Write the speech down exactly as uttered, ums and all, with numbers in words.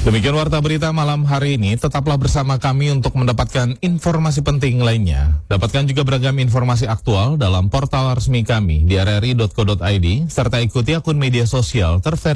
Demikian warta berita malam hari ini. Tetaplah bersama kami untuk mendapatkan informasi penting lainnya. Dapatkan juga beragam informasi aktual dalam portal resmi kami di r r i dot co dot i d serta ikuti akun media sosial terverifikasi